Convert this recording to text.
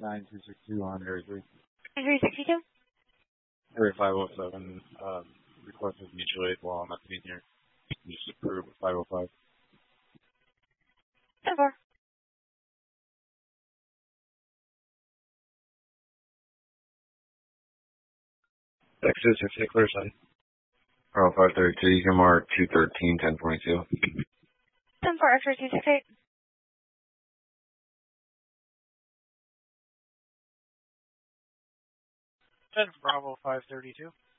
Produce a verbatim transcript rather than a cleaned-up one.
nine two six two on Area three. three sixty-two? Area five oh seven, um, requested mutual aid while I'm at the here. Just approve five oh five. ten four. Texas, if you clear side. Oh, five thirty-two, you can mark two thirteen, ten twenty-two. ten four, X-ray two six eight. ten Bravo five thirty-two.